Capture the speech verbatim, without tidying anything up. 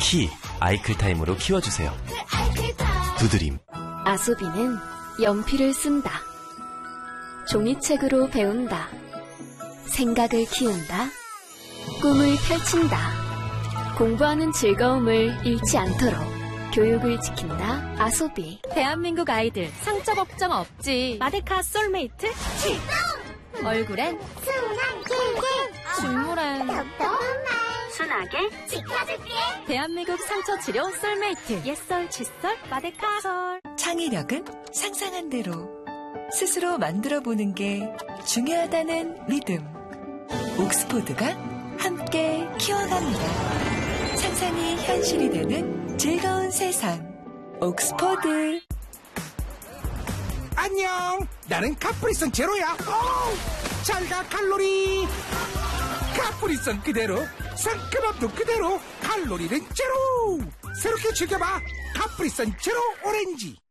키 아이클타임으로 키워주세요. 두드림. 아소비는 연필을 쓴다. 종이책으로 배운다. 생각을 키운다. 꿈을 펼친다. 공부하는 즐거움을 잃지 않도록 교육을 지킨다. 아소비. 대한민국 아이들 상처 걱정 없지. 마데카 솔메이트 출동! 얼굴엔 순한 꿀꿀, 중물엔 순하게 지켜줄게. 대한민국 상처 치료 솔메이트. 옛설 칫솔 마데카 솔. 창의력은 상상한 대로 스스로 만들어보는 게 중요하다는 믿음. 옥스포드가 함께 키워갑니다. 상상이 현실이 되는 즐거운 세상. 옥스포드. 안녕, 나는 카프리선 제로야. 잘가 칼로리. 카프리선 그대로, 상큼함도 그대로, 칼로리는 제로. 새롭게 즐겨봐 카프리선 제로 오렌지.